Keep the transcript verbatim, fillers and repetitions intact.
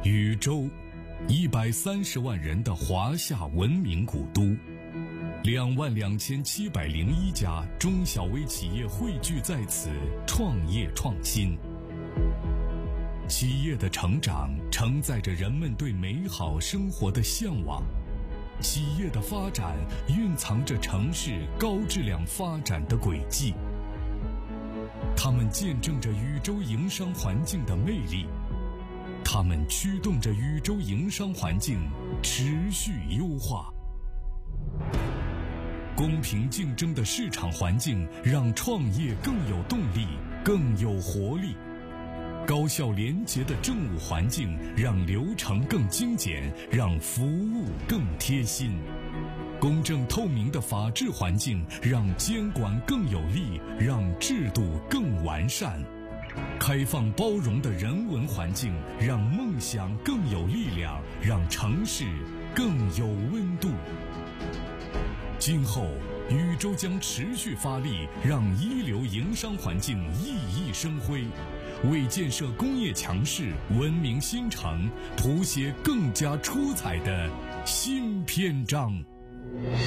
禹州，一百三十万人的华夏文明古都，两万两千七百零一家中小微企业汇聚在此，创业创新。企业的成长承载着人们对美好生活的向往，企业的发展蕴藏着城市高质量发展的轨迹。它们见证着禹州营商环境的魅力，它们驱动着禹州营商环境持续优化。公平竞争的市场环境让创业更有动力，更有活力。高效廉洁的政务环境让流程更精简，让服务更贴心。公正透明的法治环境让监管更有力，让制度更完善。开放包容的人文环境让梦想更有力量，让城市更有温度。今后禹州将持续发力，让一流营商环境熠熠生辉，为建设工业强市、文明新城谱写更加出彩的新篇章。